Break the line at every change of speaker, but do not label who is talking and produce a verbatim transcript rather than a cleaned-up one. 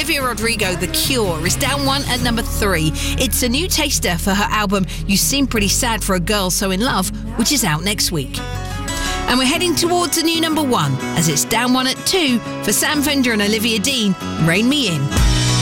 Olivia Rodrigo, The Cure, is down one at number three. It's a new taster for her album You Seem Pretty Sad for a Girl So in Love, which is out next week. And we're heading towards a new number one, as it's down one at two for Sam Fender and Olivia Dean, Rein Me In.